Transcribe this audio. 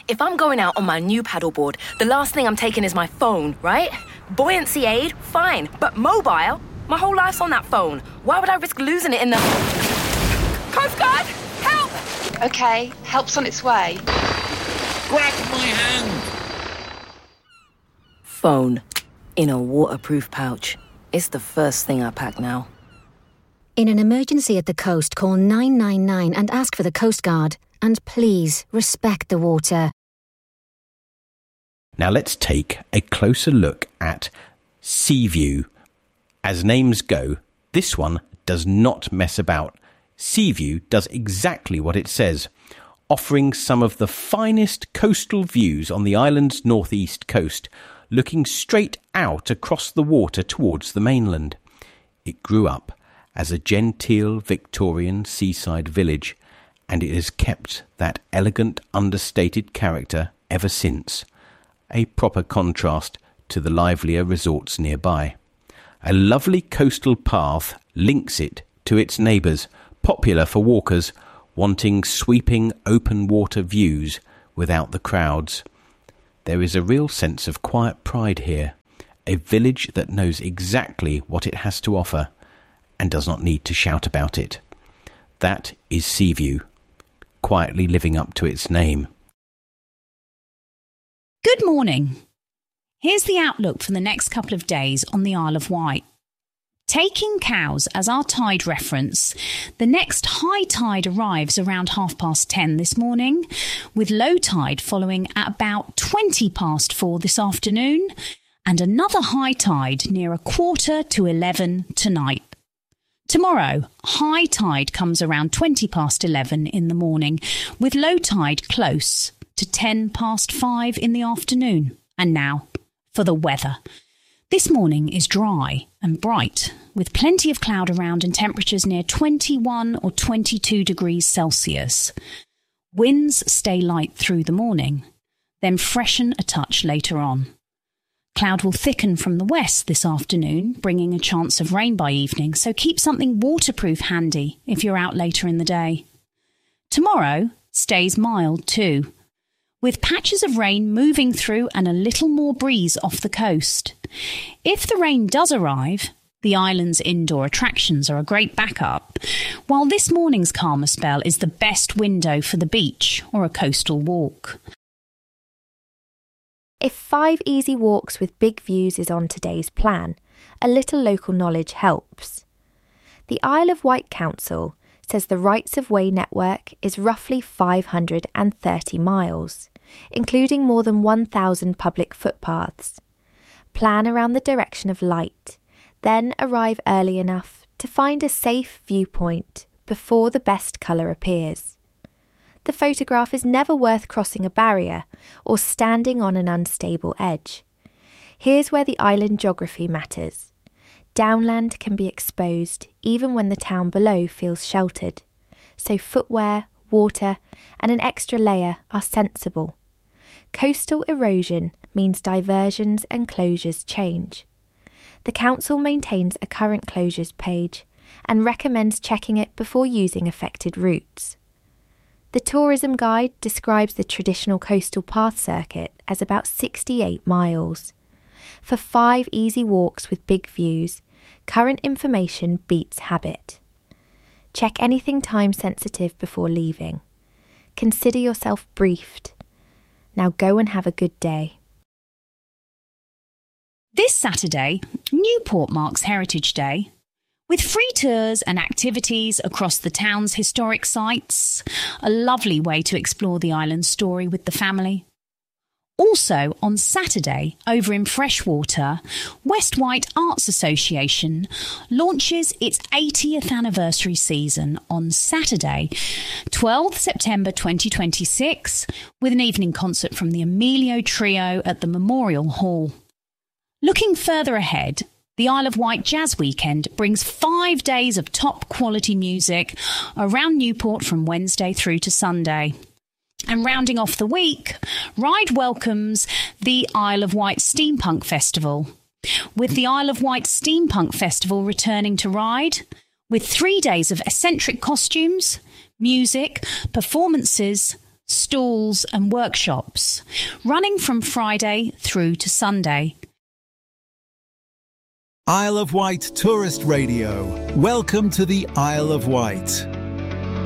If I'm going out on my new paddleboard, the last thing I'm taking is my phone, right? Buoyancy aid, fine. But mobile? My whole life's on that phone. Why would I risk losing it in the... Coast Guard! Help! OK, help's on its way. Grab my hand! Phone. In a waterproof pouch. It's the first thing I pack now. In an emergency at the coast, call 999 and ask for the Coast Guard. And please, respect the water. Now let's take a closer look at Seaview. As names go, this one does not mess about. Seaview does exactly what it says, offering some of the finest coastal views on the island's northeast coast, looking straight out across the water towards the mainland. It grew up as a genteel Victorian seaside village, and it has kept that elegant, understated character ever since, a proper contrast to the livelier resorts nearby. A lovely coastal path links it to its neighbours, popular for walkers wanting sweeping open water views without the crowds. There is a real sense of quiet pride here, a village that knows exactly what it has to offer and does not need to shout about it. That is Seaview, quietly living up to its name. Good morning. Here's the outlook for the next couple of days on the Isle of Wight. Taking Cowes as our tide reference, the next high tide arrives around 10:30 this morning, with low tide following at about 4:20 this afternoon, and another high tide near 11:15 tonight. Tomorrow, high tide comes around 11:20 in the morning, with low tide close to 5:10 in the afternoon. And now, for the weather. This morning is dry and bright, with plenty of cloud around and temperatures near 21 or 22 degrees Celsius. Winds stay light through the morning, then freshen a touch later on. Cloud will thicken from the west this afternoon, bringing a chance of rain by evening, so keep something waterproof handy if you're out later in the day. Tomorrow stays mild too, with patches of rain moving through and a little more breeze off the coast. If the rain does arrive, the island's indoor attractions are a great backup, while this morning's calmer spell is the best window for the beach or a coastal walk. If 5 easy walks with big views is on today's plan, a little local knowledge helps. The Isle of Wight Council says the Rights of Way network is roughly 530 miles, including more than 1,000 public footpaths. Plan around the direction of light, then arrive early enough to find a safe viewpoint before the best colour appears. The photograph is never worth crossing a barrier or standing on an unstable edge. Here's where the island geography matters. Downland can be exposed even when the town below feels sheltered, so footwear, water and an extra layer are sensible. Coastal erosion means diversions and closures change. The council maintains a current closures page and recommends checking it before using affected routes. The tourism guide describes the traditional coastal path circuit as about 68 miles. For 5 easy walks with big views, current information beats habit. Check anything time sensitive before leaving. Consider yourself briefed. Now go and have a good day. This Saturday, Newport marks Heritage Day, with free tours and activities across the town's historic sites, a lovely way to explore the island's story with the family. Also, on Saturday, over in Freshwater, West Wight Arts Association launches its 80th anniversary season on Saturday, 12th September 2026, with an evening concert from the Emilio Trio at the Memorial Hall. Looking further ahead, the Isle of Wight Jazz Weekend brings 5 days of top-quality music around Newport from Wednesday through to Sunday. And rounding off the week, Ryde welcomes the Isle of Wight Steampunk Festival, with the Isle of Wight Steampunk Festival returning to Ryde, with 3 days of eccentric costumes, music, performances, stalls and workshops, running from Friday through to Sunday. Isle of Wight Tourist Radio. Welcome to the Isle of Wight.